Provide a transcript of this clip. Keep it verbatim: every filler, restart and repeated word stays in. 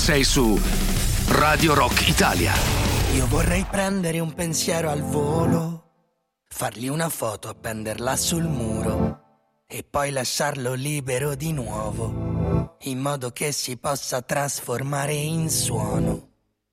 Sei su Radio Rock Italia. Io vorrei prendere un pensiero al volo, fargli una foto, appenderla sul muro e poi lasciarlo libero di nuovo, in modo che si possa trasformare in suono.